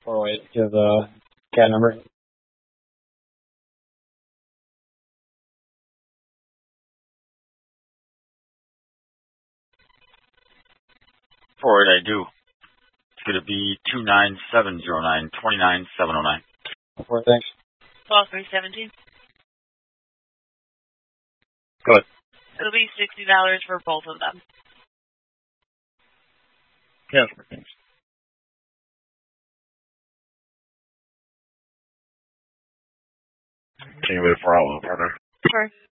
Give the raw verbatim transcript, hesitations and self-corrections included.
four oh eight. Give the C A D number. For it, I do. It's going to be two nine seven zero nine, two nine seven zero nine. For it, thanks. twelve three seventeen. Good. It'll be sixty dollars for both of them. Yes, thanks. Can you wait for our partner? Sure.